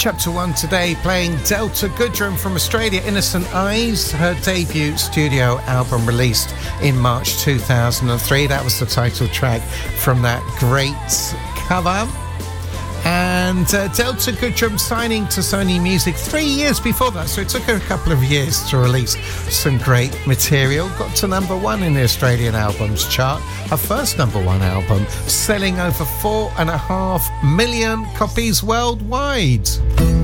Chapter 1 today, playing Delta Goodrem from Australia, Innocent Eyes, her debut studio album released in March 2003. That was the title track from that great cover. And Delta Goodrem signing to Sony Music 3 years before that, so it took her a couple of years to release some great material. Got to number 1 in the Australian albums chart. Her first number 1 album, selling over 4.5 million copies worldwide.